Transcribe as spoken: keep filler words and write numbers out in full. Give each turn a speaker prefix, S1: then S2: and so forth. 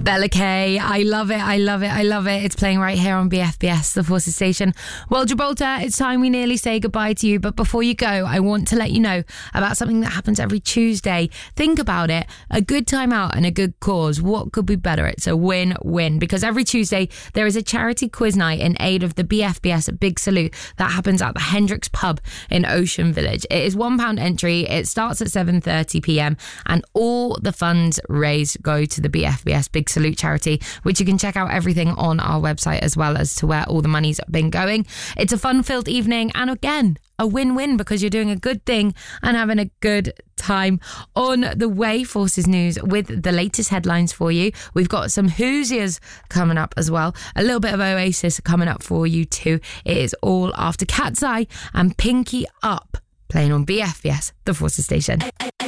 S1: Bella K, I love it, I love it, I love it. It's playing right here on B F B S, the Forces Station. Well, Gibraltar, it's time we nearly say goodbye to you. But before you go, I want to let you know about something that happens every Tuesday. Think about it. A good time out and a good cause. What could be better? It's a win-win. Because every Tuesday, there is a charity quiz night in aid of the B F B S Big Salute that happens at the Hendricks Pub in Ocean Village. It is one pound entry. It starts at seven thirty p.m. and all the funds raised go to the B F B S Big Salute charity, which you can check out everything on our website as well as to where all the money's been going. It's a fun-filled evening and again, a win-win because you're doing a good thing and having a good time. On the way, Forces News with the latest headlines for you. We've got some Hoosiers coming up as well. A little bit of Oasis coming up for you too. It is all after Cat's Eye and Pinky Up, playing on B F B S, the Forces Station.